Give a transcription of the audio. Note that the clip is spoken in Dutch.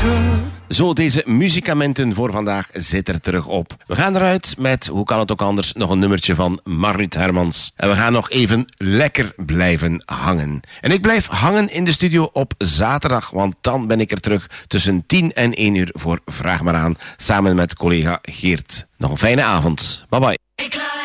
Zo, deze muzikamenten voor vandaag zit er terug op. We gaan eruit met, hoe kan het ook anders, nog een nummertje van Margriet Hermans. En we gaan nog even lekker blijven hangen. En ik blijf hangen in de studio op zaterdag, want dan ben ik er terug tussen 10 en 1 uur voor Vraag maar aan, samen met collega Geert. Nog een fijne avond. Bye bye.